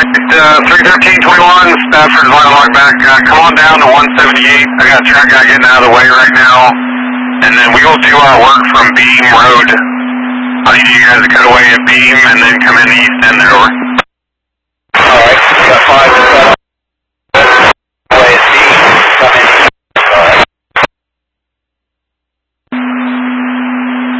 31321, Stafford, line log back. Come on down to 178. I got a track guy getting out of the way right now. And then we will do our work from Beam Road. I need you guys to cut away at Beam and then come in the east end there, over. Alright, got 5 to 7.